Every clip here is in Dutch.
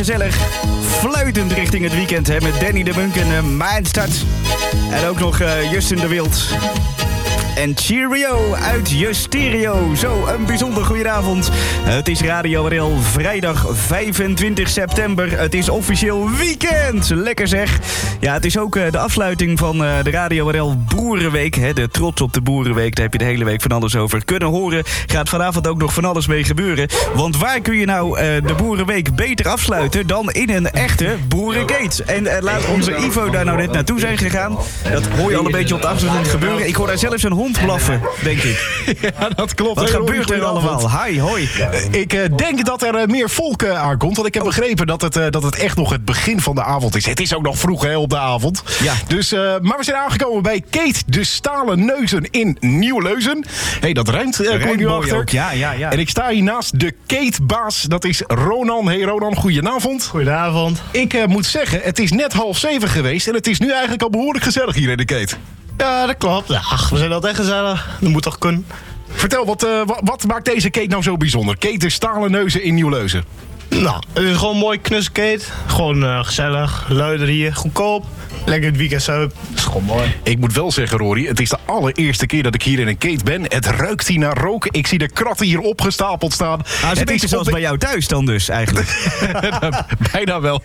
gezellig. Fluitend richting het weekend hè, met Danny de Munk en Mindstart. En ook nog Justin de Wild. En Cheerio uit je stereo. Zo, een bijzonder goedenavond. Het is Radio RL, vrijdag 25 september. Het is officieel weekend. Lekker zeg. Ja, het is ook de afsluiting van de Radio RL Boerenweek. Hè, de trots op de Boerenweek. Daar heb je de hele week van alles over kunnen horen. Gaat vanavond ook nog van alles mee gebeuren. Want waar kun je nou de Boerenweek beter afsluiten dan in een echte boerenkate? En laat onze Ivo daar nou net naartoe zijn gegaan. Dat hoor je al een beetje op de achtergrond gebeuren. Ik hoor daar zelfs een hond blaffen, denk ik. Ja, dat klopt. Wat gebeurt er allemaal? Hi, hoi. Ik denk dat er meer volk aankomt. Want ik heb begrepen dat het echt nog het begin van de avond is. Het is ook nog vroeg hè, op de avond. Ja. Dus, maar we zijn aangekomen bij Kate de Stalen Neuzen in Nieuw-Leuzen. Hey, dat rijmt. Kom je nu achter. Ook. Ja. En ik sta hier naast de Kate-baas. Dat is Ronan. Hey Ronan, goedenavond. Goedenavond. Ik moet zeggen, het is net 6:30 geweest. En het is nu eigenlijk al behoorlijk gezellig hier in de Kate. Ja, dat klopt. Ach, we zijn altijd gezellig. Dat moet toch kunnen. Vertel, wat maakt deze Kate nou zo bijzonder? Kate de Stalen Neuzen in Nieuw-Leuzen. Nou, het is gewoon een mooi knuskate. Gewoon gezellig, luider hier, goedkoop. Lekker het weekend zo. Dat is gewoon mooi. Ik moet wel zeggen, Rory, het is de allereerste keer dat ik hier in een Kate ben. Het ruikt hier naar rook. Ik zie de kratten hier opgestapeld staan. Het is een beetje zoals bij jou thuis dan dus, eigenlijk. Bijna wel.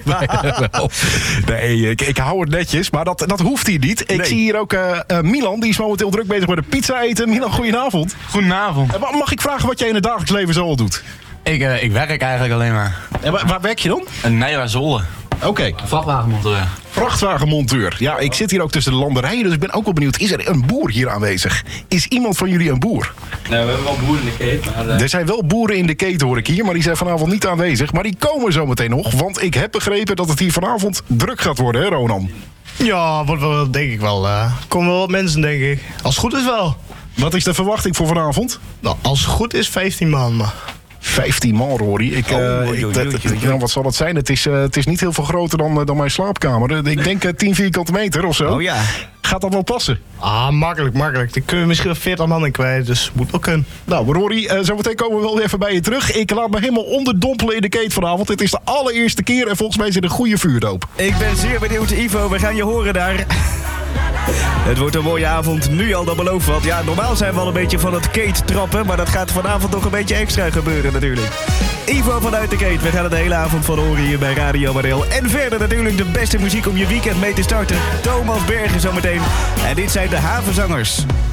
Nee, ik hou het netjes, maar dat hoeft hier niet. Ik zie hier ook Milan, die is momenteel druk bezig met de pizza eten. Milan, goedenavond. Goedenavond. Mag ik vragen wat jij in het dagelijks leven zo al doet? Ik werk eigenlijk alleen maar. En waar werk je dan? Een Nijwa Zolder. Oké. Vrachtwagenmonteur. Vrachtwagenmonteur. Ja, ik zit hier ook tussen de landerijen, dus ik ben ook wel benieuwd. Is er een boer hier aanwezig? Is iemand van jullie een boer? Nee, we hebben wel boeren in de keten. Maar Er zijn wel boeren in de keten, hoor ik hier, maar die zijn vanavond niet aanwezig. Maar die komen zo meteen nog, want ik heb begrepen dat het hier vanavond druk gaat worden, hè Ronan? Ja, wordt wel, denk ik wel. Komen wel wat mensen, denk ik. Als het goed is wel. Wat is de verwachting voor vanavond? Nou, als het goed is, 15 man. Maar 15 man, Rory. Wat zal het zijn? Het is niet heel veel groter dan mijn slaapkamer. Ik denk 10 vierkante meter of zo. Oh ja. Gaat dat wel passen? makkelijk. Dan kun je misschien wel 40 man in kwijt, dus moet wel kunnen. Nou, Rory, zo meteen komen we wel weer even bij je terug. Ik laat me helemaal onderdompelen in de Kate vanavond. Het is de allereerste keer en volgens mij zit een goede vuurdoop. Ik ben zeer benieuwd, Ivo. We gaan je horen daar. Het wordt een mooie avond, nu al, dat belooft wat. Ja, normaal zijn we al een beetje van het Kate trappen, maar dat gaat vanavond nog een beetje extra gebeuren natuurlijk. Ivo vanuit de Kate, we gaan het de hele avond van horen hier bij Radio RL. En verder natuurlijk de beste muziek om je weekend mee te starten. Thomas Bergen zometeen. En dit zijn de Havenzangers.